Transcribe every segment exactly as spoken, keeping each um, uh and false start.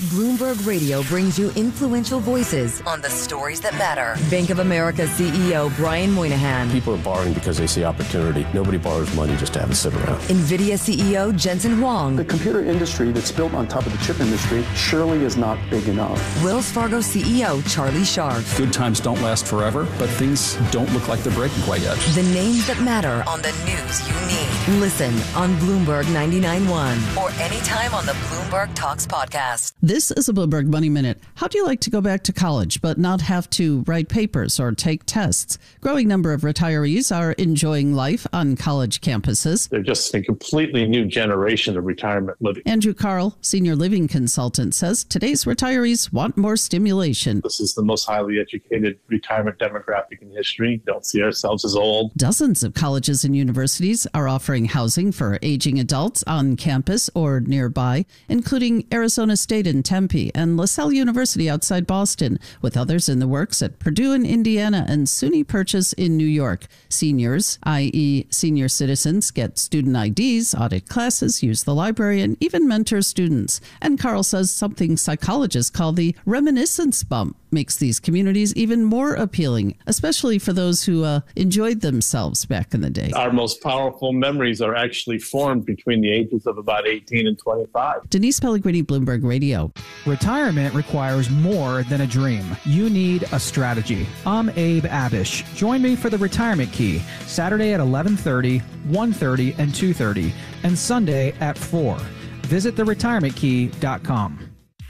Bloomberg Radio brings you influential voices on the stories that matter. Bank of America C E O Brian Moynihan. People are borrowing because they see opportunity. Nobody borrows money just to have it sit around. NVIDIA C E O Jensen Huang. The computer industry that's built on top of the chip industry surely is not big enough. Wells Fargo C E O Charlie Scharf. Good times don't last forever, but things don't look like they're breaking quite yet. The names that matter on the news you need. Listen on Bloomberg ninety-nine point one or anytime on the Bloomberg Talks podcast. This is a Bloomberg Money Minute. How do you like to go back to college but not have to write papers or take tests? Growing number of retirees are enjoying life on college campuses. They're just a completely new generation of retirement living. Andrew Carl, senior living consultant, says today's retirees want more stimulation. This is the most highly educated retirement demographic in history. Don't see ourselves as old. Dozens of colleges and universities are offering housing for aging adults on campus or nearby, including Arizona State in Tempe and LaSalle University outside Boston, with others in the works at Purdue in Indiana and SUNY Purchase in New York. Seniors, that is senior citizens, get student I Ds, audit classes, use the library, and even mentor students. And Carl says something psychologists call the reminiscence bump makes these communities even more appealing, especially for those who uh, enjoyed themselves back in the day. Our most powerful memories are actually formed between the ages of about eighteen and twenty-five. Denise Pellegrini, Bloomberg Radio. Retirement requires more than a dream. You need a strategy. I'm Abe Abish. Join me for the Retirement Key, Saturday at eleven thirty, one thirty, and two thirty, and Sunday at four. Visit the retirement key dot com.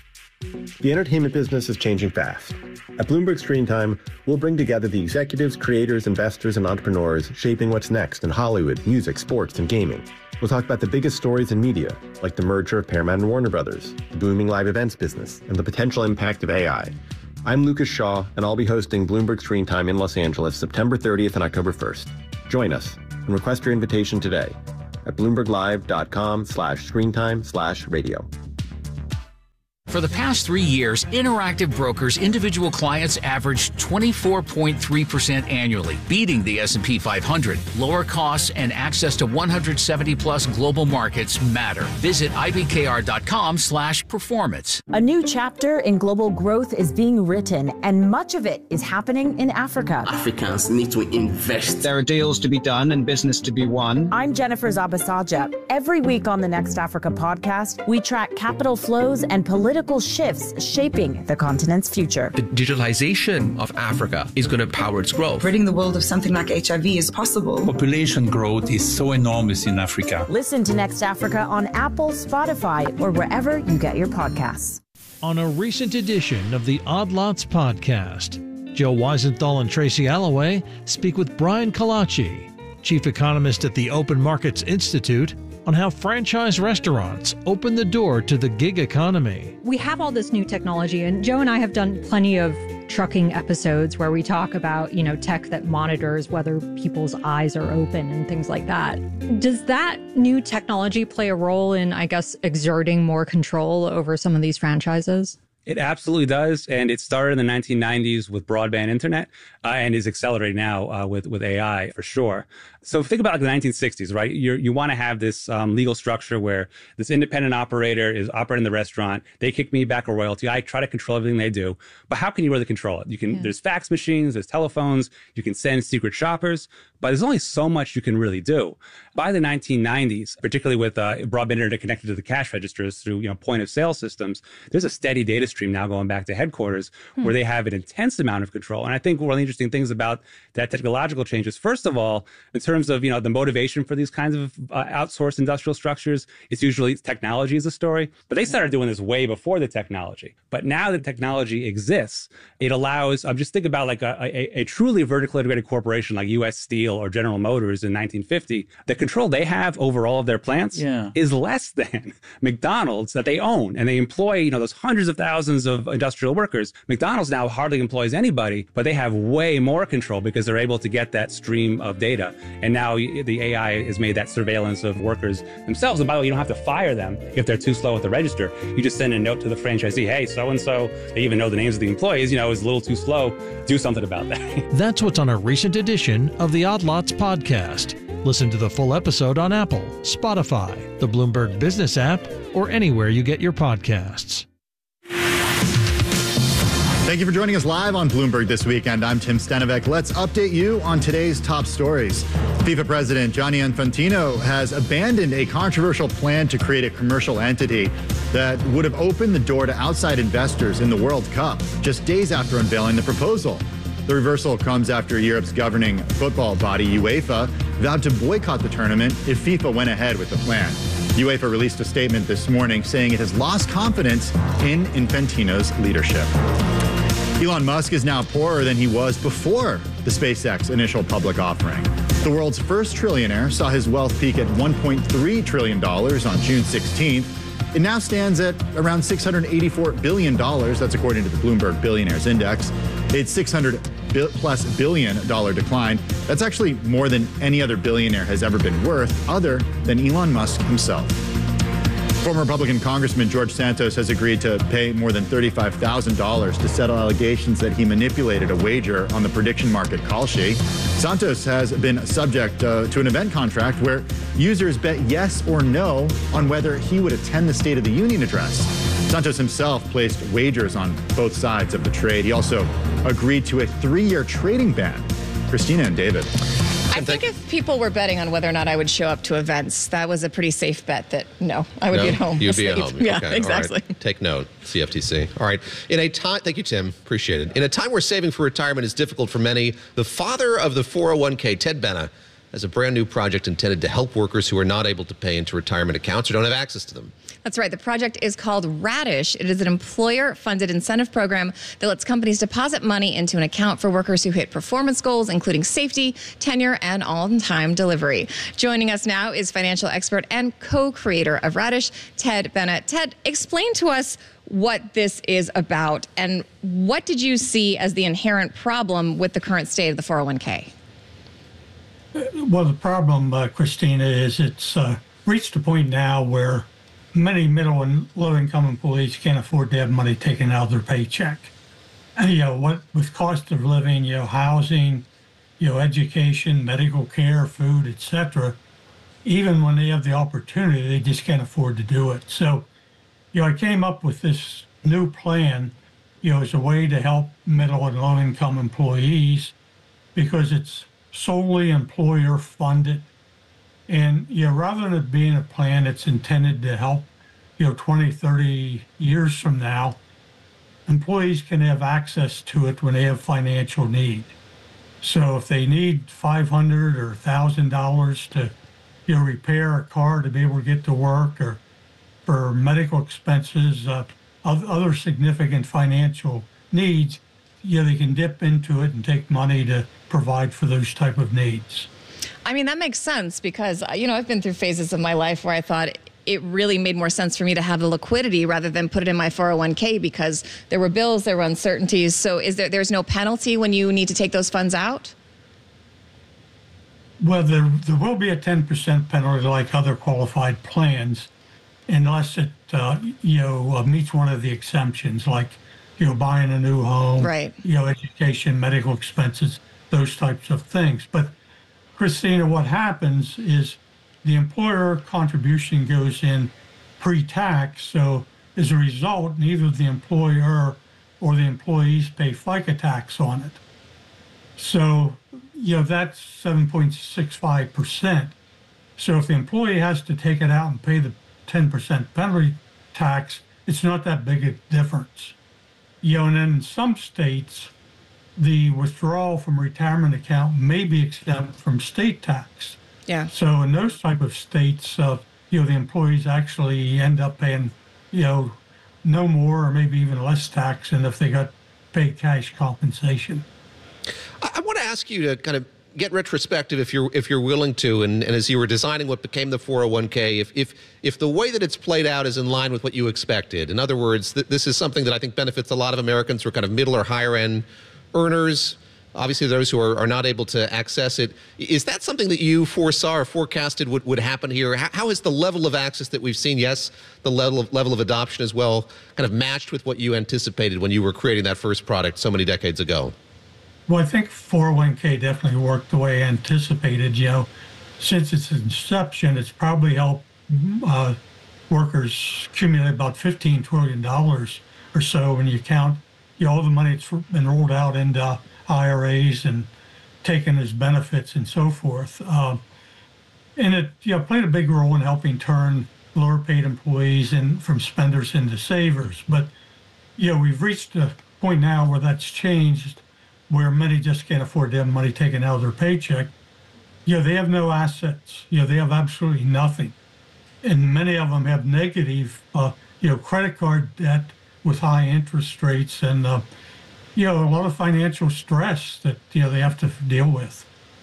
The entertainment business is changing fast. At Bloomberg Screen Time, we'll bring together the executives, creators, investors, and entrepreneurs shaping what's next in Hollywood, music, sports, and gaming. We'll talk about the biggest stories in media, like the merger of Paramount and Warner Brothers, the booming live events business, and the potential impact of A I. I'm Lucas Shaw, and I'll be hosting Bloomberg Screen Time in Los Angeles September thirtieth and October first. Join us and request your invitation today at bloomberglive.com slash screentime slash radio. For the past three years, Interactive Brokers individual clients averaged twenty-four point three percent annually, beating the S and P five hundred. Lower costs and access to one hundred seventy plus global markets matter. Visit ibkr.com slash performance. A new chapter in global growth is being written, and much of it is happening in Africa. Africans need to invest. There are deals to be done and business to be won. I'm Jennifer Zabasaja. Every week on the Next Africa podcast, we track capital flows and political shifts shaping the continent's future. The digitalization of Africa is going to power its growth. Ridding the world of something like H I V is possible. Population growth is so enormous in Africa. Listen to Next Africa on Apple, Spotify, or wherever you get your podcasts. On a recent edition of the Odd Lots podcast, Joe Weisenthal and Tracy Alloway speak with Brian Kalachi, chief economist at the Open Markets Institute, on how franchise restaurants open the door to the gig economy. We have all this new technology, and Joe and I have done plenty of trucking episodes where we talk about, you know, tech that monitors whether people's eyes are open and things like that. Does that new technology play a role in, I guess, exerting more control over some of these franchises? It absolutely does, and it started in the nineteen nineties with broadband internet uh, and is accelerating now uh, with, with A I for sure. So think about like the nineteen sixties, right? You're, you want to have this um, legal structure where this independent operator is operating the restaurant. They kick me back a royalty. I try to control everything they do. But how can you really control it? You can. Yeah. There's fax machines, there's telephones, you can send secret shoppers, but there's only so much you can really do. By the nineteen nineties, particularly with uh, broadband internet connected to the cash registers through you know point of sale systems, there's a steady data stream now going back to headquarters hmm. where they have an intense amount of control. And I think one of the interesting things about that technological change is, first of all, in terms of you know the motivation for these kinds of uh, outsourced industrial structures, it's usually technology is a story. But they started doing this way before the technology. But now that technology exists, it allows, um, just think about like a, a, a truly vertically integrated corporation like U S Steel or General Motors in nineteen fifty. The control they have over all of their plants yeah. is less than McDonald's that they own. And they employ, you know, those hundreds of thousands of industrial workers. McDonald's now hardly employs anybody, but they have way more control because they're able to get that stream of data. And now the A I has made that surveillance of workers themselves. And by the way, you don't have to fire them if they're too slow at the register. You just send a note to the franchisee, hey, so-and-so, they even know the names of the employees, you know, is a little too slow. Do something about that. That's what's on a recent edition of the Odd Lots podcast. Listen to the full episode on Apple, Spotify, the Bloomberg Business app, or anywhere you get your podcasts. Thank you for joining us live on Bloomberg This Weekend. I'm Tim Stenovec. Let's update you on today's top stories. FIFA President Gianni Infantino has abandoned a controversial plan to create a commercial entity that would have opened the door to outside investors in the World Cup just days after unveiling the proposal. The reversal comes after Europe's governing football body, UEFA, vowed to boycott the tournament if FIFA went ahead with the plan. UEFA released a statement this morning saying it has lost confidence in Infantino's leadership. Elon Musk is now poorer than he was before the SpaceX initial public offering. The world's first trillionaire saw his wealth peak at one point three trillion dollars on June sixteenth. It now stands at around six hundred eighty-four billion dollars. That's according to the Bloomberg Billionaires Index. It's six hundred plus billion dollar decline. That's actually more than any other billionaire has ever been worth, other than Elon Musk himself. Former Republican Congressman George Santos has agreed to pay more than thirty-five thousand dollars to settle allegations that he manipulated a wager on the prediction market Kalshi. Santos has been subject uh, to an event contract where users bet yes or no on whether he would attend the State of the Union address. Santos himself placed wagers on both sides of the trade. He also agreed to a three-year trading ban. Christina and David. I think if people were betting on whether or not I would show up to events, that was a pretty safe bet that no, I would no, be at home. You'd asleep. be at home. Yeah, okay, exactly. Right. Take note, C F T C. All right. In a time, thank you, Tim. Appreciate it. In a time where saving for retirement is difficult for many, the father of the four oh one k, Ted Benna, has a brand new project intended to help workers who are not able to pay into retirement accounts or don't have access to them. That's right. The project is called Radish. It is an employer-funded incentive program that lets companies deposit money into an account for workers who hit performance goals, including safety, tenure, and on-time delivery. Joining us now is financial expert and co-creator of Radish, Ted Benna. Ted, explain to us what this is about and what did you see as the inherent problem with the current state of the four oh one k? Well, the problem, uh, Christina, is it's uh, reached a point now where many middle and low-income employees can't afford to have money taken out of their paycheck. And, you know, what with cost of living, you know, housing, you know, education, medical care, food, et cetera, even when they have the opportunity, they just can't afford to do it. So, you know, I came up with this new plan, you know, as a way to help middle and low-income employees because it's solely employer funded. And, you know, rather than it being a plan that's intended to help, you know, twenty, thirty years from now, employees can have access to it when they have financial need. So if they need five hundred dollars or one thousand dollars to, you know, repair a car to be able to get to work or for medical expenses, uh, other significant financial needs, you know, they can dip into it and take money to provide for those type of needs. I mean, that makes sense because, you know, I've been through phases of my life where I thought it really made more sense for me to have the liquidity rather than put it in my four oh one k because there were bills, there were uncertainties. So is there, there's no penalty when you need to take those funds out? Well, there, there will be a ten percent penalty like other qualified plans unless it, uh, you know, uh, meets one of the exemptions like, you know, buying a new home, right. you know, education, medical expenses, those types of things. But Christina, what happens is the employer contribution goes in pre-tax. So as a result, neither the employer or the employees pay FICA tax on it. So, you know, that's seven point six five percent. So if the employee has to take it out and pay the ten percent penalty tax, it's not that big a difference. You know, and then in some states, the withdrawal from retirement account may be exempt from state tax. Yeah. So in those type of states, uh, you know, the employees actually end up paying, you know, no more or maybe even less tax than if they got paid cash compensation. I, I want to ask you to kind of get retrospective if you're if you're willing to, and, and as you were designing what became the four oh one k, if if if the way that it's played out is in line with what you expected. In other words, th- this is something that I think benefits a lot of Americans who are kind of middle or higher end earners, obviously those who are, are not able to access it. Is that something that you foresaw or forecasted would, would happen here? How, how is the level of access that we've seen, yes, the level of, level of adoption as well, kind of matched with what you anticipated when you were creating that first product so many decades ago? Well, I think four oh one k definitely worked the way I anticipated. You know, since its inception, it's probably helped uh, workers accumulate about fifteen trillion dollars or so when you count you know, all the money that's been rolled out into I R As and taken as benefits and so forth. Um, and it, you know, played a big role in helping turn lower paid employees in from spenders into savers. But, you know, we've reached a point now where that's changed, where many just can't afford to have money taken out of their paycheck. You know, they have no assets. You know, they have absolutely nothing. And many of them have negative, uh, you know, credit card debt with high interest rates and, uh, you know, a lot of financial stress that, you know, they have to deal with.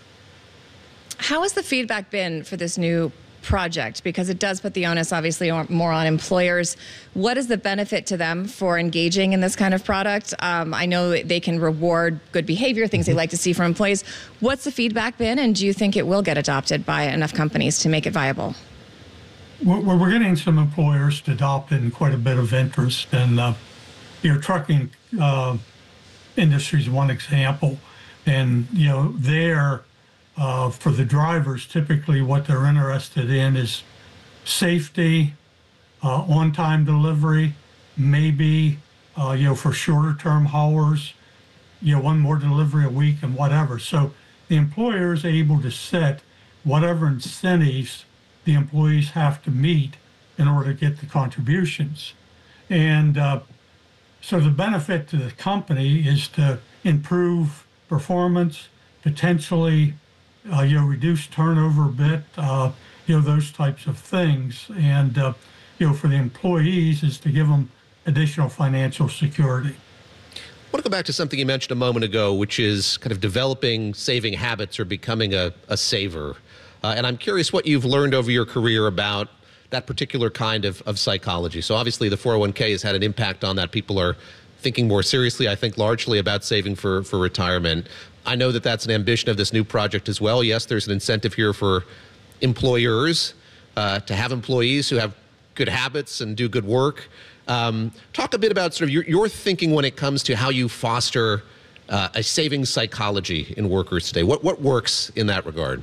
How has the feedback been for this new project? Because it does put the onus, obviously, more on employers. What is the benefit to them for engaging in this kind of product? Um, I know they can reward good behavior, things they like to see from employees. What's the feedback been, and do you think it will get adopted by enough companies to make it viable? We're, we're getting some employers to adopt it and quite a bit of interest. And, uh, you know, trucking uh, industry is one example. And, you know, there, uh, for the drivers, typically what they're interested in is safety, uh, on-time delivery, maybe, uh, you know, for shorter-term haulers, you know, one more delivery a week and whatever. So the employer is able to set whatever incentives the employees have to meet in order to get the contributions. And uh, so the benefit to the company is to improve performance, potentially uh, you know, reduce turnover a bit, uh, you know, those types of things. And, uh, you know, for the employees is to give them additional financial security. I want to go back to something you mentioned a moment ago, which is kind of developing saving habits or becoming a, a saver. Uh, and I'm curious what you've learned over your career about that particular kind of, of psychology. So obviously the four oh one k has had an impact on that. People are thinking more seriously, I think, largely about saving for, for retirement. I know that that's an ambition of this new project as well. Yes, there's an incentive here for employers uh, to have employees who have good habits and do good work. Um, talk a bit about sort of your, your thinking when it comes to how you foster uh, a saving psychology in workers today. What, what works in that regard?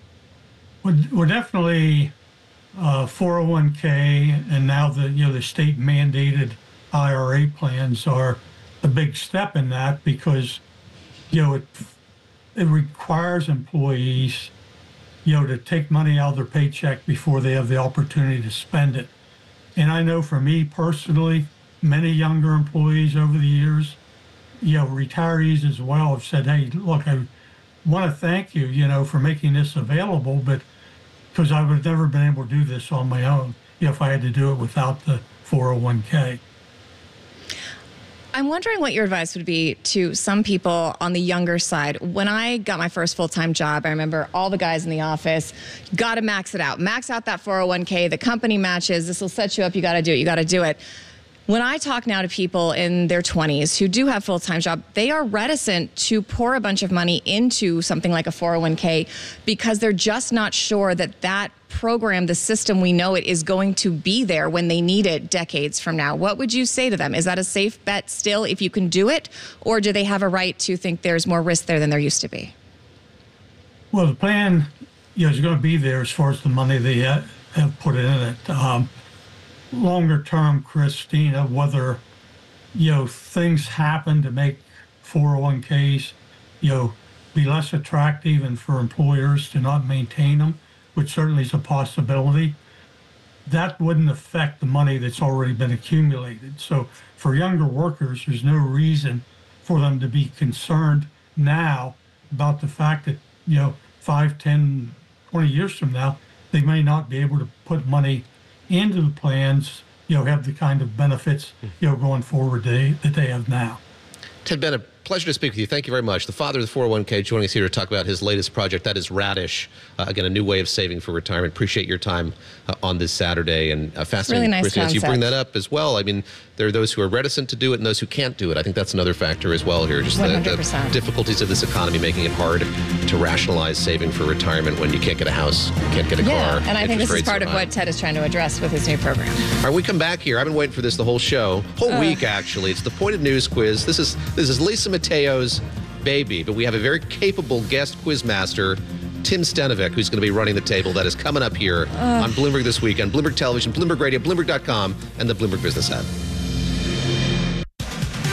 We're definitely uh, four oh one k, and now the you know the state mandated I R A plans are a big step in that, because you know it it requires employees you know to take money out of their paycheck before they have the opportunity to spend it. And I know for me personally, many younger employees over the years, you know, retirees as well, have said, "Hey, look, I want to thank you, you know, for making this available, but." Because I would have never been able to do this on my own if I had to do it without the four oh one k. I'm wondering what your advice would be to some people on the younger side. When I got my first full-time job, I remember all the guys in the office, got to max it out. Max out that four oh one k, the company matches, this will set you up, you got to do it, you got to do it. When I talk now to people in their twenties who do have full-time jobs, they are reticent to pour a bunch of money into something like a four oh one k because they're just not sure that that program, the system we know it, is going to be there when they need it decades from now. What would you say to them? Is that a safe bet still if you can do it? Or do they have a right to think there's more risk there than there used to be? Well, the plan you know, is going to be there as far as the money they have put in it. Um, longer term, Christina, whether, you know, things happen to make four oh one k's, you know, be less attractive and for employers to not maintain them, which certainly is a possibility, that wouldn't affect the money that's already been accumulated. So for younger workers, there's no reason for them to be concerned now about the fact that, you know, five, ten, twenty years from now, they may not be able to put money into the plans, you know, have the kind of benefits, you know, going forward they, that they have now. Ted Bennett, pleasure to speak with you. Thank you very much. The father of the four oh one k joining us here to talk about his latest project. That is Radish. Uh, again, a new way of saving for retirement. Appreciate your time uh, on this Saturday. And uh, fascinating, really nice Christy, as you bring that up as well. I mean, there are those who are reticent to do it and those who can't do it. I think that's another factor as well here. Just the, the difficulties of this economy making it hard to rationalize saving for retirement when you can't get a house, can't get a yeah, car. Yeah, and I think this is part of what Ted is trying to address with his new program. All right, we come back here. I've been waiting for this the whole show, whole uh. week actually. It's the Pointed News Quiz. This is this is Lisa Mateo's baby, but we have a very capable guest quizmaster, Tim Stenovec, who's going to be running the table. That is coming up here uh. on Bloomberg This Week, on Bloomberg Television, Bloomberg Radio, Bloomberg dot com, and the Bloomberg Business app.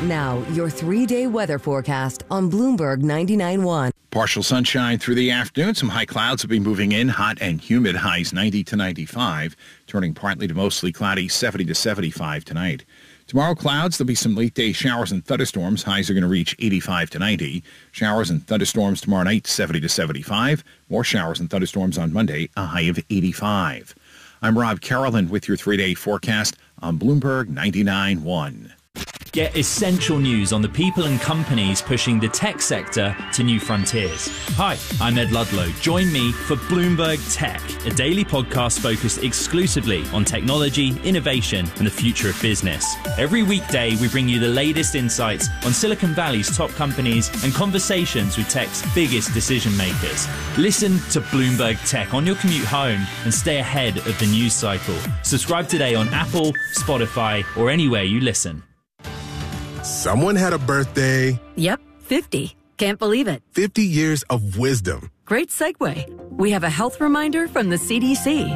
Now, your three-day weather forecast on Bloomberg ninety-nine point one. Partial sunshine through the afternoon. Some high clouds will be moving in. Hot and humid, highs ninety to ninety-five. Turning partly to mostly cloudy, seventy to seventy-five tonight. Tomorrow, clouds. There'll be some late day showers and thunderstorms. Highs are going to reach eighty-five to ninety. Showers and thunderstorms tomorrow night, seventy to seventy-five. More showers and thunderstorms on Monday, a high of eighty-five. I'm Rob Carolan with your three-day forecast on Bloomberg ninety-nine point one. Get essential news on the people and companies pushing the tech sector to new frontiers. Hi, I'm Ed Ludlow. Join me for Bloomberg Tech, a daily podcast focused exclusively on technology, innovation, and the future of business. Every weekday, we bring you the latest insights on Silicon Valley's top companies and conversations with tech's biggest decision makers. Listen to Bloomberg Tech on your commute home and stay ahead of the news cycle. Subscribe today on Apple, Spotify, or anywhere you listen. Someone had a birthday. Yep, fifty. Can't believe it. fifty years of wisdom. Great segue. We have a health reminder from the C D C.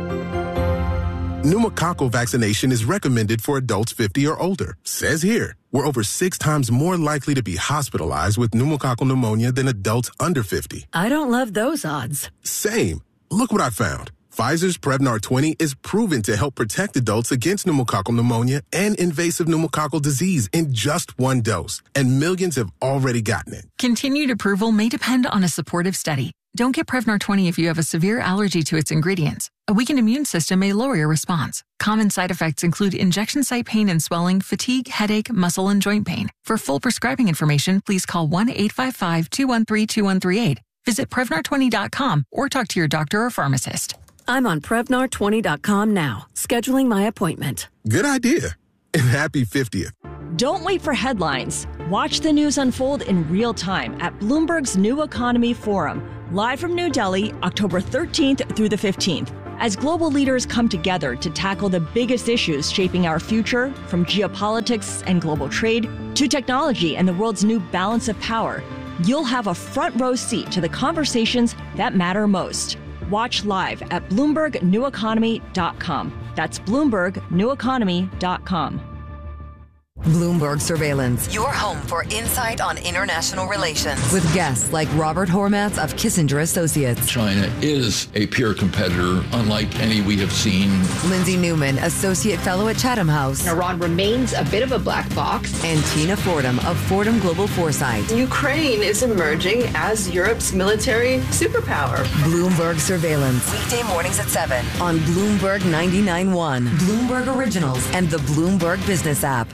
Pneumococcal vaccination is recommended for adults fifty or older. Says here, we're over six times more likely to be hospitalized with pneumococcal pneumonia than adults under fifty. I don't love those odds. Same. Look what I found. Pfizer's Prevnar twenty is proven to help protect adults against pneumococcal pneumonia and invasive pneumococcal disease in just one dose, and millions have already gotten it. Continued approval may depend on a supportive study. Don't get Prevnar twenty if you have a severe allergy to its ingredients. A weakened immune system may lower your response. Common side effects include injection site pain and swelling, fatigue, headache, muscle, and joint pain. For full prescribing information, please call one eight five five, two one three, two one three eight. Visit Prevnar twenty dot com or talk to your doctor or pharmacist. I'm on Prevnar twenty dot com now, scheduling my appointment. Good idea. And happy fiftieth. Don't wait for headlines. Watch the news unfold in real time at Bloomberg's New Economy Forum, live from New Delhi, October thirteenth through the fifteenth. As global leaders come together to tackle the biggest issues shaping our future, from geopolitics and global trade to technology and the world's new balance of power, you'll have a front row seat to the conversations that matter most. Watch live at Bloomberg New Economy dot com. That's Bloomberg New Economy dot com. Bloomberg Surveillance, your home for insight on international relations. With guests like Robert Hormats of Kissinger Associates. China is a peer competitor, unlike any we have seen. Lindsay Newman, Associate Fellow at Chatham House. Iran remains a bit of a black box. And Tina Fordham of Fordham Global Foresight. Ukraine is emerging as Europe's military superpower. Bloomberg Surveillance, weekday mornings at seven on Bloomberg ninety-nine point one, Bloomberg Originals, and the Bloomberg Business app.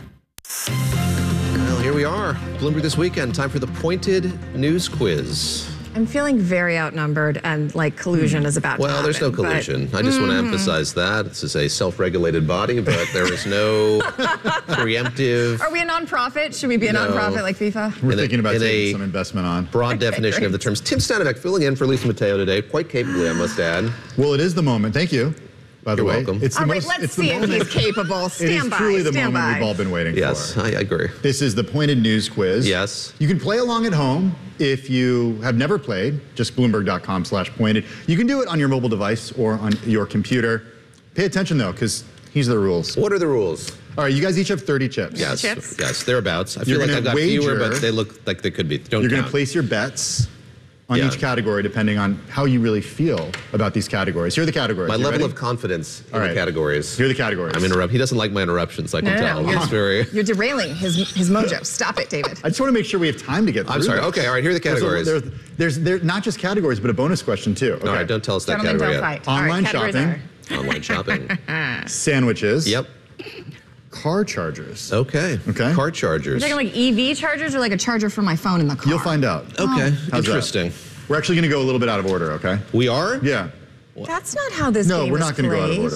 Well, here we are. Bloomberg This Weekend. Time for the Pointed News Quiz. I'm feeling very outnumbered, and like collusion mm. is about well, to happen. Well, there's no collusion. But, I just mm. want to mm. emphasize that. This is a self-regulated body, but there is no preemptive... Are we a nonprofit? Should we be a no. nonprofit like FIFA? We're in thinking a, about taking a some investment on. Broad okay, definition great. of the terms. Tim Stanovic filling in for Lisa Mateo today, quite capably, I must add. Well, it is the moment. Thank you. By the You're way, welcome. it's the all right, most, let's it's see the if moment. he's capable. Stand it is by. truly the Stand moment by. we've all been waiting yes, for. Yes, I agree. This is the Pointed News Quiz. Yes. You can play along at home if you have never played, just Bloomberg dot com slash pointed. You can do it on your mobile device or on your computer. Pay attention, though, because here's the rules. What are the rules? All right, you guys each have thirty chips. Yes, chips? yes, thereabouts. I You're feel like I've got wager, fewer, but they look like they could be. Don't You're going count. to place your bets on Yeah. each category depending on how you really feel about these categories. Here are the categories. My You level ready? of confidence in All right. the categories. Here are the categories. I'm interrupt. He doesn't like my interruptions, I can No, no, tell. no, you're, He's very... you're derailing his his mojo. Stop it, David. I just want to make sure we have time to get through I'm sorry. this. Okay, all right, here are the categories. There's, a, there's, there's, there's not just categories, but a bonus question, too. Okay. All right, don't tell us that Gentlemen, category don't yet. fight. All Online right, categories shopping. Online shopping. Sandwiches. Yep. Car chargers. Okay. Okay. Car Are. chargers. You're talking like E V chargers or like a charger for my phone in the car? You'll find out. Okay. How's Interesting. that? We're actually going to go a little bit out of order, okay? We are? Yeah. That's not how this No, game we're is not going to go out of played. order.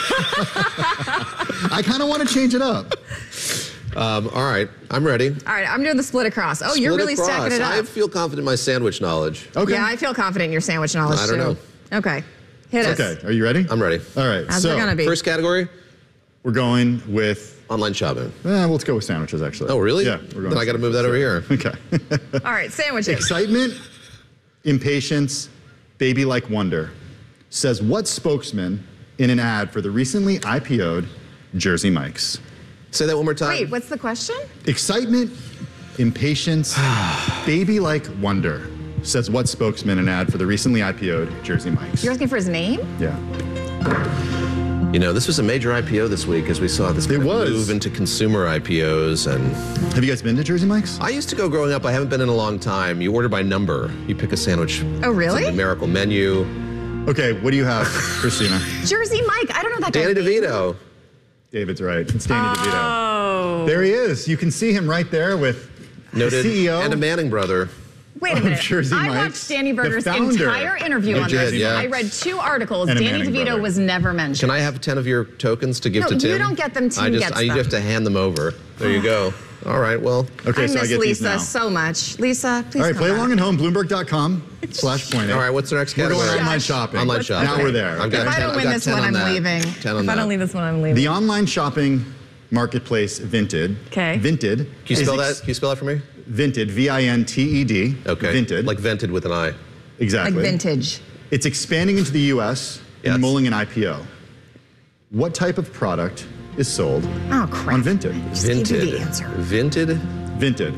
Okay. I kind of want to change it up. Um, all right, I'm ready. All right, I'm doing the split across. Oh, Split you're really across. stacking it up. I feel confident in my sandwich knowledge. Okay. Yeah, I feel confident in your sandwich knowledge, I don't too. know. Okay, hit us. Okay, are you ready? I'm ready. All right, How's so it gonna be? First category? we're going with... Online shopping. Eh, well, let's go with sandwiches, actually. Oh, really? Yeah. We're going then I got to move that over here. Okay. All right, sandwiches. Excitement, impatience, baby-like wonder, says what spokesman in an ad for the recently I P O'd Jersey Mike's? Say that one more time. Wait, what's the question? Excitement, impatience, baby-like wonder, says what spokesman in an ad for the recently I P O'd Jersey Mike's. You're asking for his name? Yeah. You know, this was a major I P O this week as we saw this kind It of was. move into consumer I P Os. And have you guys been to Jersey Mike's? I used to go growing up. I haven't been in a long time. You order by number. You pick a sandwich. Oh, really? It's a numerical menu. Okay, what do you have, Christina? Jersey Mike. I don't know that guy. Danny DeVito. David's right. It's Danny DeVito. Oh. There he is. You can see him right there with Noted, the C E O and a Manning brother. Wait a minute. Jersey I Mike's, watched Danny Berger's the founder entire interview You on did, this. yeah. I read two articles. And a Danny Manning DeVito brother. was never mentioned. Can I have ten of your tokens to give No, to Tim? you don't get them. Tim I just, gets I, you them. have to hand them over. There you go. All right, well. Okay, I so I miss get these Lisa now. so much. Lisa, please All right, come play back. along at home, Bloomberg.com slash point. All right, what's the next We're category? going online shopping. Online shopping. Now we're there. I've got If I ten- don't I've win got this ten one, on I'm that. leaving. ten on If I that. don't leave this one, I'm leaving. The online shopping marketplace Vinted. Okay. Vinted. Can you spell is that? Can you spell that for me? Vinted, V I N T E D. Okay. Vinted. Like vented with an I. Exactly. Like vintage. It's expanding into the U S Yes. and mulling an I P O. What type of product is sold Oh, crap. on Vinted? Just give Vinted. you the answer. Vinted? Vinted.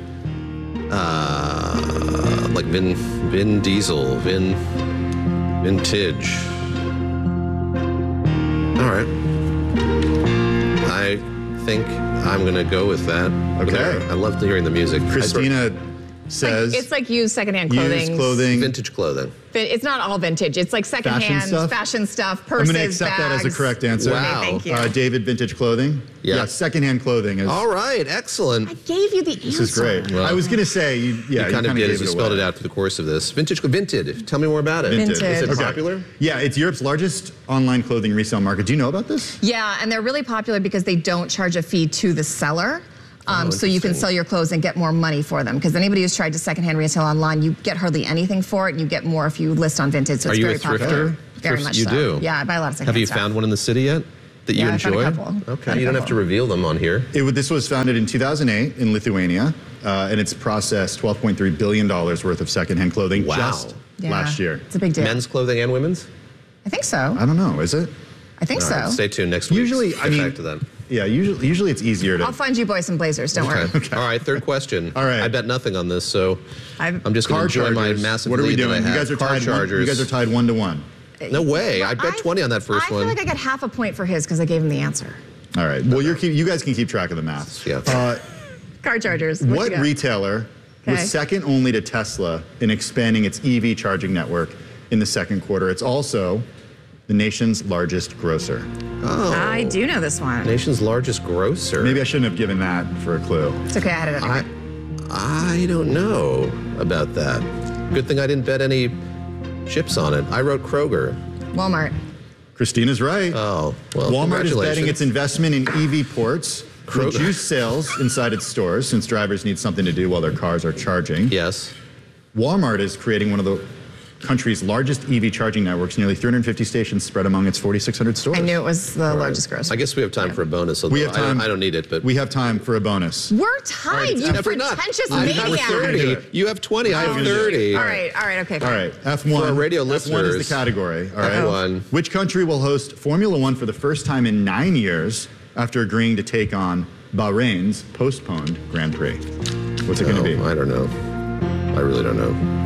Uh, like Vin, Vin Diesel, Vin, Vintage. All right. I think I'm going to go with that. Okay. I love hearing the music. Christina says It's like used secondhand used clothing. clothing. Vintage clothing. It's not all vintage. It's like secondhand stuff? fashion stuff, I'm purses, going to accept that as a bags. correct answer. Wow. Okay, thank you. Uh, David, vintage clothing? Yeah. Yeah, secondhand clothing is. All right, excellent. I gave you the answer. This is great. Well, I was going to say, you, yeah, you kind of kinda did gave as you it spelled away. it out through the course of this. Vintage, Vinted. Tell me more about it. Vinted. Is it Okay. popular? Yeah, it's Europe's largest online clothing resale market. Do you know about this? Yeah, and they're really popular because they don't charge a fee to the seller. Um, Oh, so you can interesting. sell your clothes and get more money for them. Because anybody who's tried to secondhand retail online, you get hardly anything for it, and you get more if you list on Vinted. So Are it's you very a popular. thrifter? Very Thrift- much you so. do? Yeah, I buy a lot of secondhand Have you stuff. found one in the city yet that you Yeah, I found a enjoy? couple. Okay, Found a you don't have couple. to reveal them on here. It, would- this was founded in two thousand eight in Lithuania, uh, and it's processed twelve point three billion dollars worth of secondhand clothing Wow. just Yeah, last year. It's a big deal. Men's clothing and women's? I think so. I don't know, is it? I think All so. right, stay tuned next week. Usually, Get I mean, back to them. Yeah, usually, usually it's easier to. I'll find you boys some blazers. Don't Okay. worry. All right, third question. All right. I bet nothing on this, so I've, I'm just going Car to enjoy my chargers. massive What are we lead that I doing? You have. guys are Car tied. One, chargers. you guys are tied one to one. No way. I bet I- twenty on that first I feel one. like I got half a point for his because I gave him the answer. All right. Well, you're keep, you guys can keep track of the math. Yeah. Uh, Car chargers. what you got? retailer Okay. was second only to Tesla in expanding its E V charging network in the second quarter? It's also the nation's largest grocer. Oh. I do know this one. Nation's largest grocer. Maybe I shouldn't have given that for a clue. It's okay. I had it. I, I don't know about that. Good thing I didn't bet any chips on it. I wrote Kroger. Walmart. Christina's right. Oh, well, Walmart is betting congratulations. its investment in E V ports Kroger. reduce sales inside its stores since drivers need something to do while their cars are charging. Yes. Walmart is creating one of the country's largest E V charging networks, nearly three hundred fifty stations spread among its forty-six hundred stores. I knew it was the largest grocer. I guess we have time for a bonus. We have although I don't- time. I don't need it, but We have time for a bonus. We're tied. You F- not. pretentious I maniac. have thirty. You have twenty. I have Oh, thirty. All right. All right. Okay. All right, F one. For our radio F one is listeners, the category. All right. F one. Which country will host Formula One for the first time in nine years after agreeing to take on Bahrain's postponed Grand Prix? What's it going to be? Oh, I don't know. I really don't know.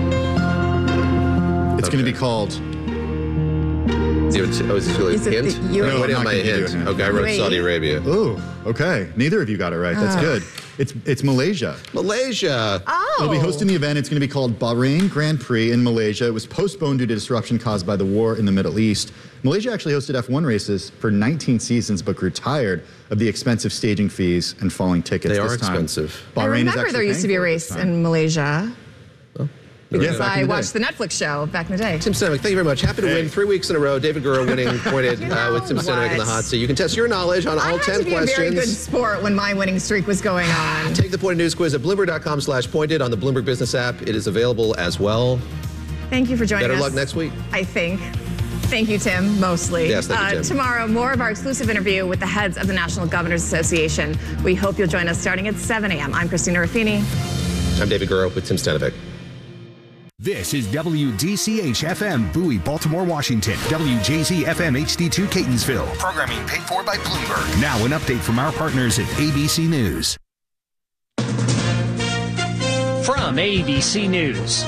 It's going to be called. Is it, oh, is this really Is a it hint? the U A E? I'm waiting No, on I'm my not gonna give you hint. a hint. Okay, I wrote U A E? Saudi Arabia. Ooh, okay. Neither of you got it right. That's Ah. good. It's it's Malaysia. Malaysia. Oh. They'll be hosting the event. It's going to be called Bahrain Grand Prix in Malaysia. It was postponed due to disruption caused by the war in the Middle East. Malaysia actually hosted F one races for nineteen seasons, but grew tired of the expensive staging fees and falling tickets They this are time. expensive. Bahrain I is remember actually there used to be a paying for it race this time. in Malaysia because Yeah, back in I the day. watched the Netflix show back in the day. Tim Stenwick, thank you very much. Happy to Hey. win three weeks in a row. David Gurrow winning pointed You uh, with Tim know Stenwick in the what? hot seat. You can test your knowledge on I all had ten to be a very good questions. sport when my winning streak was going on. Take the Pointed News quiz at Bloomberg.com slash pointed on the Bloomberg Business app. It is available as well. Thank you for joining Better us. luck next week. I think. Thank you, Tim, mostly. Yes, thank you, Uh, Tim. tomorrow, more of our exclusive interview with the heads of the National Governors Association. We hope you'll join us starting at seven a.m. I'm Christina Ruffini. I'm David Gurrow with Tim Stenwick. This is W D C H F M, Bowie, Baltimore, Washington. W J Z F M H D two, Catonsville. Programming paid for by Bloomberg. Now an update from our partners at A B C News. From A B C News,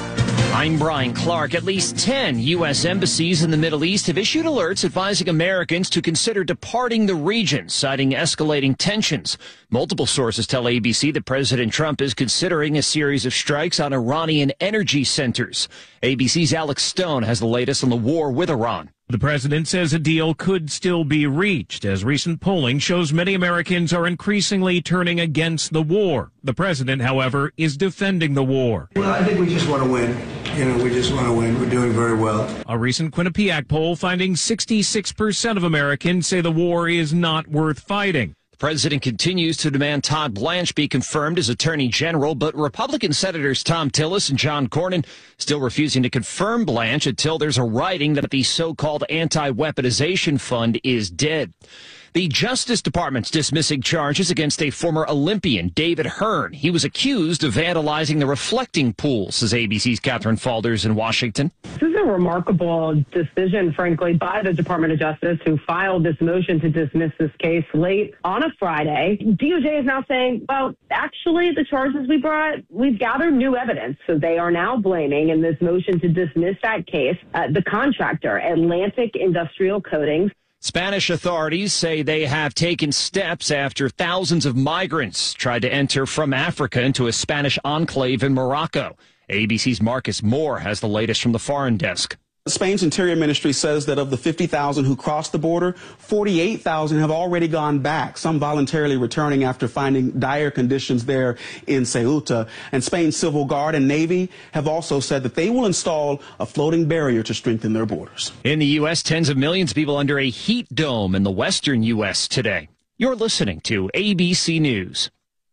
I'm Brian Clark. At least ten U S embassies in the Middle East have issued alerts advising Americans to consider departing the region, citing escalating tensions. Multiple sources tell A B C that President Trump is considering a series of strikes on Iranian energy centers. A B C's Alex Stone has the latest on the war with Iran. The president says a deal could still be reached, as recent polling shows many Americans are increasingly turning against the war. The president, however, is defending the war. Well, I think we just want to win. You know, we just want to win. We're doing very well. A recent Quinnipiac poll finding sixty-six percent of Americans say the war is not worth fighting. The president continues to demand Todd Blanche be confirmed as Attorney General, but Republican Senators Tom Tillis and John Cornyn still refusing to confirm Blanche until there's a writing that the so-called anti-weaponization fund is dead. The Justice Department's dismissing charges against a former Olympian, David Hearn. He was accused of vandalizing the reflecting pool, says A B C's Catherine Falders in Washington. This is a remarkable decision, frankly, by the Department of Justice, who filed this motion to dismiss this case late on a Friday. D O J is now saying, well, actually, the charges we brought, we've gathered new evidence. So they are now blaming, in this motion to dismiss that case, uh, the contractor, Atlantic Industrial Coatings. Spanish authorities say they have taken steps after thousands of migrants tried to enter from Africa into a Spanish enclave in Morocco. A B C's Marcus Moore has the latest from the foreign desk. Spain's Interior Ministry says that of the fifty thousand who crossed the border, forty-eight thousand have already gone back, some voluntarily returning after finding dire conditions there in Ceuta. And Spain's Civil Guard and Navy have also said that they will install a floating barrier to strengthen their borders. In the U S, tens of millions of people under a heat dome in the western U S today. You're listening to A B C News.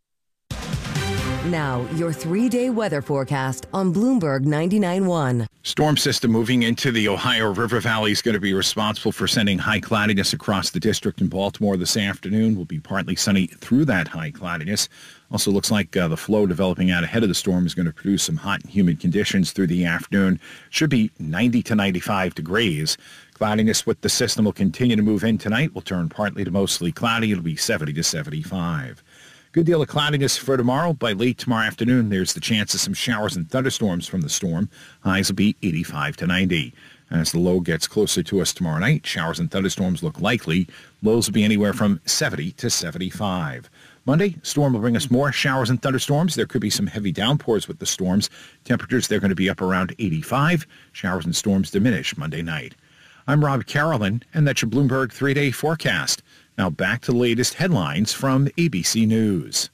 Now, your three-day weather forecast on Bloomberg ninety-nine point one. Storm system moving into the Ohio River Valley is going to be responsible for sending high cloudiness across the district in Baltimore this afternoon. Will be partly sunny through that high cloudiness. Also looks like uh, the flow developing out ahead of the storm is going to produce some hot and humid conditions through the afternoon. Should be ninety to ninety-five degrees. Cloudiness with the system will continue to move in tonight. Will turn partly to mostly cloudy. It'll be seventy to seventy-five. Good deal of cloudiness for tomorrow. By late tomorrow afternoon, there's the chance of some showers and thunderstorms from the storm. Highs will be eighty-five to ninety. As the low gets closer to us tomorrow night, showers and thunderstorms look likely. Lows will be anywhere from seventy to seventy-five. Monday, storm will bring us more showers and thunderstorms. There could be some heavy downpours with the storms. Temperatures, they're going to be up around eighty-five. Showers and storms diminish Monday night. I'm Rob Carolyn, and that's your Bloomberg three-day forecast. Now back to the latest headlines from A B C News.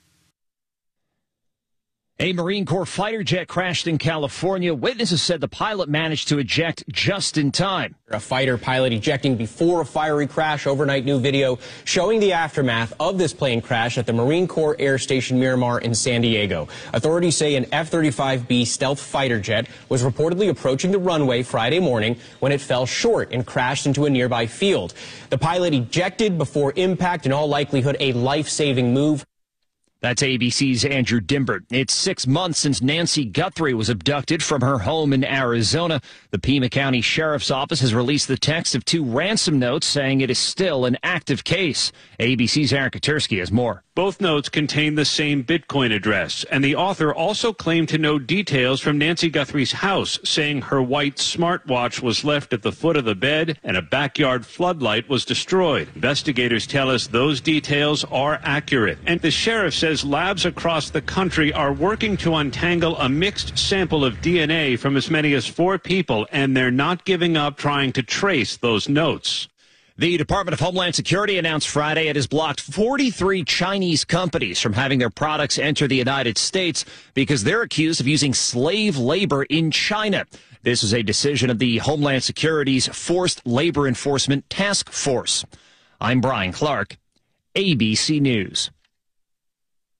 A Marine Corps fighter jet crashed in California. Witnesses said the pilot managed to eject just in time. A fighter pilot ejecting before a fiery crash. Overnight new video showing the aftermath of this plane crash at the Marine Corps Air Station Miramar in San Diego. Authorities say an F thirty-five B stealth fighter jet was reportedly approaching the runway Friday morning when it fell short and crashed into a nearby field. The pilot ejected before impact, in all likelihood a life-saving move. That's A B C's Andrew Dimbert. It's six months since Nancy Guthrie was abducted from her home in Arizona. The Pima County Sheriff's Office has released the text of two ransom notes saying it is still an active case. A B C's Aaron Katersky has more. Both notes contain the same Bitcoin address, and the author also claimed to know details from Nancy Guthrie's house, saying her white smartwatch was left at the foot of the bed and a backyard floodlight was destroyed. Investigators tell us those details are accurate, and the sheriff says labs across the country are working to untangle a mixed sample of D N A from as many as four people, and they're not giving up trying to trace those notes. The Department of Homeland Security announced Friday it has blocked forty-three Chinese companies from having their products enter the United States because they're accused of using slave labor in China. This is a decision of the Homeland Security's Forced Labor Enforcement Task Force. I'm Brian Clark, A B C News.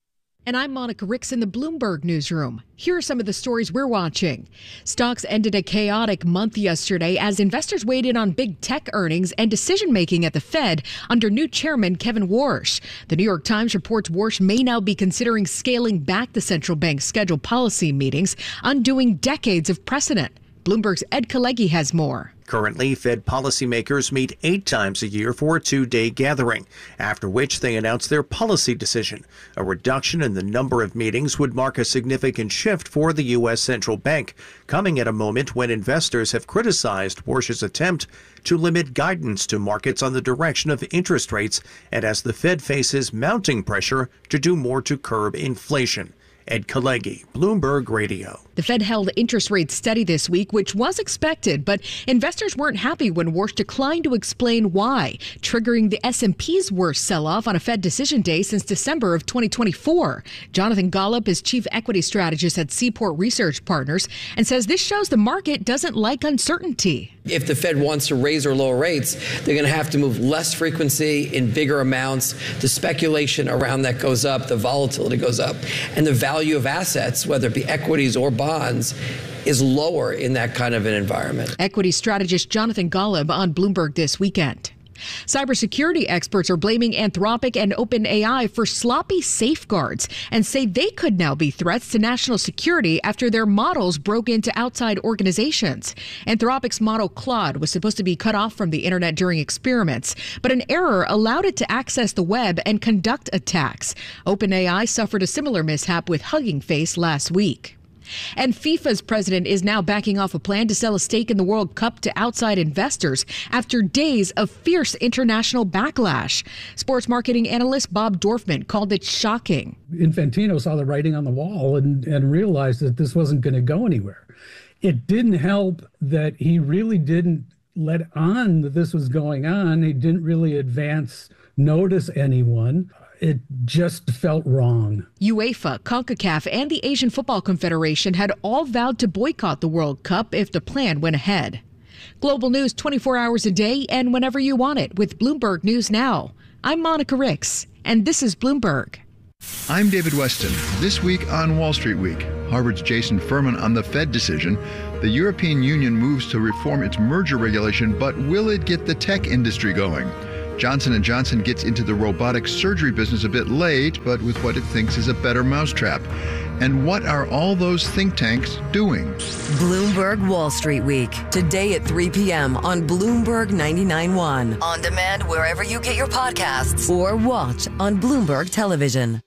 And I'm Monica Ricks in the Bloomberg Newsroom. Here are some of the stories we're watching. Stocks ended a chaotic month yesterday as investors weighed in on big tech earnings and decision-making at the Fed under new chairman Kevin Warsh. The New York Times reports Warsh may now be considering scaling back the central bank's scheduled policy meetings, undoing decades of precedent. Bloomberg's Ed Kalegi has more. Currently, Fed policymakers meet eight times a year for a two-day gathering, after which they announce their policy decision. A reduction in the number of meetings would mark a significant shift for the U S central bank, coming at a moment when investors have criticized Warsh's attempt to limit guidance to markets on the direction of interest rates, and as the Fed faces mounting pressure to do more to curb inflation. Ed Kalegi, Bloomberg Radio. The Fed held interest rates steady this week, which was expected, but investors weren't happy when Warsh declined to explain why, triggering the S and P's worst sell-off on a Fed decision day since December of twenty twenty-four. Jonathan Golub is chief equity strategist at Seaport Research Partners and says this shows the market doesn't like uncertainty. If the Fed wants to raise or lower rates, they're going to have to move less frequency in bigger amounts. The speculation around that goes up, the volatility goes up, and the value of assets, whether it be equities or bonds, is lower in that kind of an environment. Equity strategist Jonathan Golub on Bloomberg This Weekend. Cybersecurity experts are blaming Anthropic and OpenAI for sloppy safeguards and say they could now be threats to national security after their models broke into outside organizations. Anthropic's model Claude was supposed to be cut off from the internet during experiments, but an error allowed it to access the web and conduct attacks. OpenAI suffered a similar mishap with Hugging Face last week. And FIFA's president is now backing off a plan to sell a stake in the World Cup to outside investors after days of fierce international backlash. Sports marketing analyst Bob Dorfman called it shocking. Infantino saw the writing on the wall and, and realized that this wasn't going to go anywhere. It didn't help that he really didn't let on that this was going on. He didn't really advance notice anyone. It just felt wrong. UEFA, CONCACAF, and the Asian Football Confederation had all vowed to boycott the World Cup if the plan went ahead. Global news twenty-four hours a day and whenever you want it with Bloomberg News Now. I'm Monica Ricks, and this is Bloomberg. I'm David Weston. This week on Wall Street Week, Harvard's Jason Furman on the Fed decision. The European Union moves to reform its merger regulation, but will it get the tech industry going? Johnson and Johnson gets into the robotic surgery business a bit late, but with what it thinks is a better mousetrap. And what are all those think tanks doing? Bloomberg Wall Street Week, today at three p.m. on Bloomberg ninety-nine point one. On demand wherever you get your podcasts or watch on Bloomberg Television.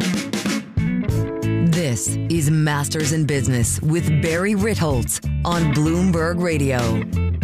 This is Masters in Business with Barry Ritholtz on Bloomberg Radio.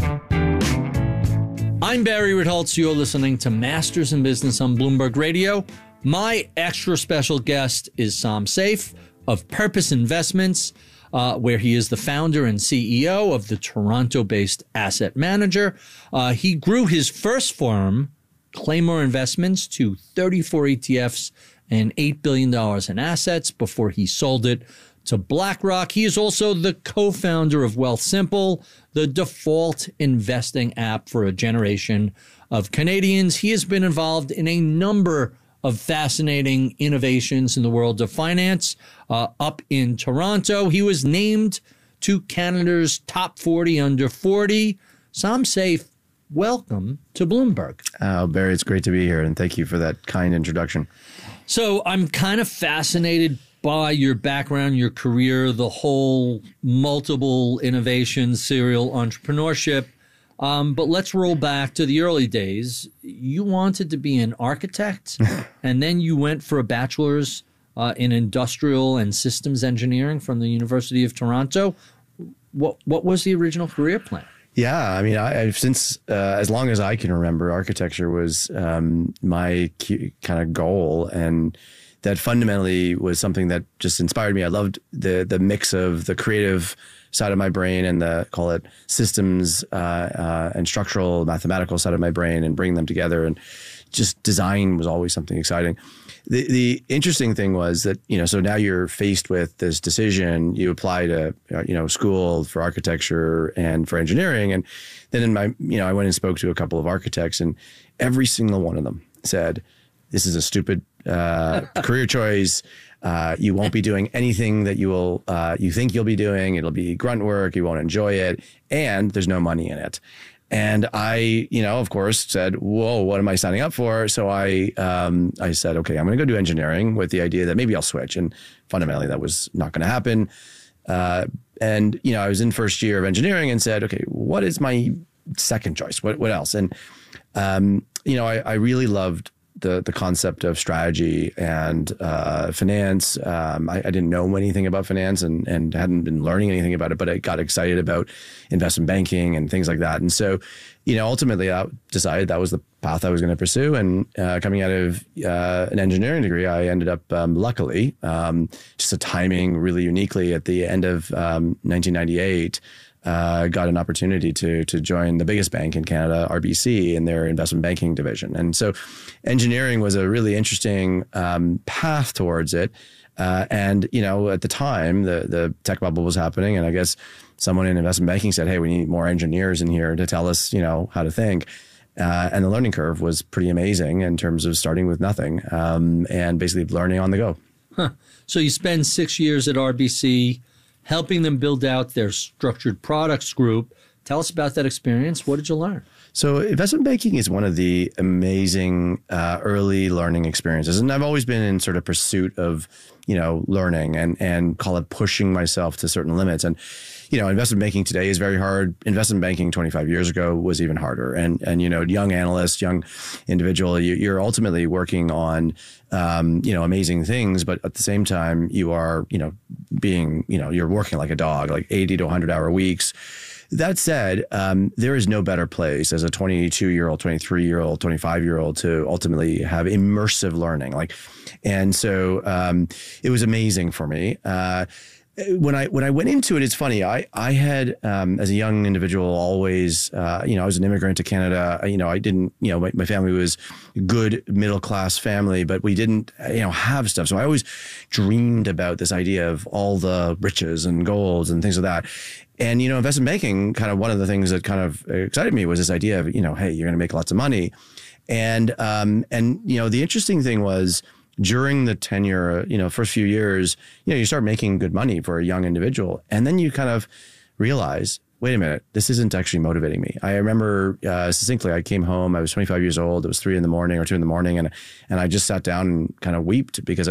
I'm Barry Ritholtz. You're listening to Masters in Business on Bloomberg Radio. My extra special guest is Sam Saif of Purpose Investments, uh, where he is the founder and C E O of the Toronto-based asset manager. Uh, he grew his first firm, Claymore Investments, to thirty-four E T Fs and eight billion dollars in assets before he sold it to BlackRock. He is also the co-founder of Wealthsimple, the default investing app for a generation of Canadians. He has been involved in a number of fascinating innovations in the world of finance. Uh, up in Toronto, he was named to Canada's top forty under forty. Sam Saif, welcome to Bloomberg. Oh, Barry, it's great to be here, and thank you for that kind introduction. So I'm kind of fascinated by your background, your career, the whole multiple innovation, serial entrepreneurship. Um, but let's roll back to the early days. You wanted to be an architect, and then you went for a bachelor's uh, in industrial and systems engineering from the University of Toronto. What what was the original career plan? Yeah, I mean, I, I've since uh, as long as I can remember, architecture was um, my kind of goal, and that fundamentally was something that just inspired me. I loved the the mix of the creative side of my brain and the, call it, systems uh, uh, and structural mathematical side of my brain, and bring them together. And just design was always something exciting. The the interesting thing was that, you know, so now you're faced with this decision. You apply to, you know, school for architecture and for engineering. And then in my, you know, I went and spoke to a couple of architects, and every single one of them said, this is a stupid uh, career choice. Uh, you won't be doing anything that you will, uh, you think you'll be doing. It'll be grunt work. You won't enjoy it. And there's no money in it. And I, you know, of course said, whoa, what am I signing up for? So I, um, I said, okay, I'm going to go do engineering with the idea that maybe I'll switch. And fundamentally that was not going to happen. Uh, and, you know, I was in first year of engineering and said, okay, what is my second choice? What, what else? And, um, you know, I, I really loved the the concept of strategy and uh, finance. Um, I, I didn't know anything about finance and, and hadn't been learning anything about it, but I got excited about investment banking and things like that. And so, you know, ultimately I decided that was the path I was going to pursue. And uh, coming out of uh, an engineering degree, I ended up, um, luckily, um, just a timing really uniquely at the end of um, nineteen ninety-eight, Uh, got an opportunity to to join the biggest bank in Canada, R B C, in their investment banking division. And so engineering was a really interesting um, path towards it. Uh, and, you know, at the time, the, the tech bubble was happening. And I guess someone in investment banking said, hey, we need more engineers in here to tell us, you know, how to think. Uh, and the learning curve was pretty amazing in terms of starting with nothing um, and basically learning on the go. Huh. So you spend six years at R B C helping them build out their structured products group. Tell us about that experience. What did you learn? So investment banking is one of the amazing uh, early learning experiences. And I've always been in sort of pursuit of, you know, learning and, and call it pushing myself to certain limits. And, you know, investment banking today is very hard. Investment banking twenty-five years ago was even harder. And, and you know, young analyst, young individual, you, you're ultimately working on, um, you know, amazing things. But at the same time, you are, you know, being, you know, you're working like a dog, like eighty to one hundred hour weeks. That said, um, there is no better place as a twenty-two year old, twenty-three year old, twenty-five year old to ultimately have immersive learning. Like, and so um, it was amazing for me. Uh, When I when I went into it, it's funny. I I had um, as a young individual always, uh, you know, I was an immigrant to Canada. You know, I didn't, you know, my, my family was good middle class family, but we didn't, you know, have stuff. So I always dreamed about this idea of all the riches and golds and things like that. And you know, investment banking, kind of one of the things that kind of excited me was this idea of, you know, hey, you're going to make lots of money, and um, and you know, the interesting thing was, during the tenure, you know, first few years, you know, you start making good money for a young individual. And then you kind of realize, wait a minute, this isn't actually motivating me. I remember uh, succinctly, I came home, I was twenty-five years old. It was three in the morning or two in the morning. And, and I just sat down and kind of wept because I